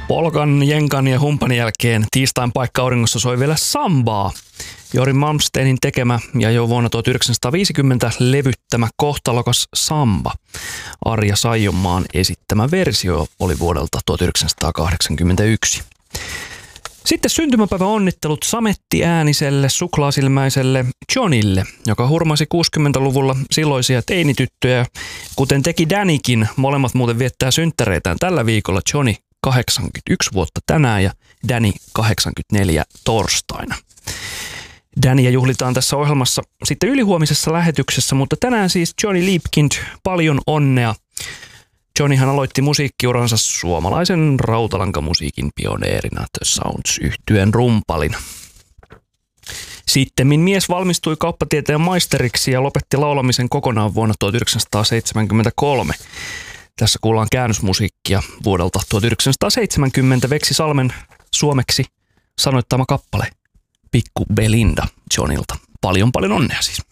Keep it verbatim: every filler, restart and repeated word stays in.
Polkan, jenkan ja humpan jälkeen tiistain paikka auringossa soi vielä sambaa. Jori Malmsteenin tekemä ja jo vuonna tuhatyhdeksänsataaviisikymmentä levyttämä kohtalokas samba. Arja Saijonmaan esittämä versio oli vuodelta tuhatyhdeksänsataakahdeksankymmentäyksi. Sitten syntymäpäivä onnittelut samettiääniselle, suklaasilmäiselle Johnille, joka hurmasi kuusikymmentäluvulla silloisia teinityttöjä, kuten teki Dannykin. Molemmat muuten viettää synttäreitään tällä viikolla. Johnny kahdeksankymmentäyksi vuotta tänään ja Danny kahdeksankymmentäneljä torstaina. Dannyä juhlitaan tässä ohjelmassa sitten ylihuomisessa lähetyksessä, mutta tänään siis Johnny Liebkind, paljon onnea. Johnnyhan aloitti musiikkiuransa suomalaisen rautalankamusiikin pioneerina The Sounds-yhtyeen rumpalina. Sittemmin mies valmistui kauppatieteen maisteriksi ja lopetti laulamisen kokonaan vuonna tuhatyhdeksänsataaseitsemänkymmentäkolme. Tässä kuullaan käännösmusiikkia vuodelta tuhatyhdeksänsataaseitsemänkymmentä Veksi Salmen suomeksi sanoittama kappale Pikku Belinda Johnilta. Paljon paljon onnea siis.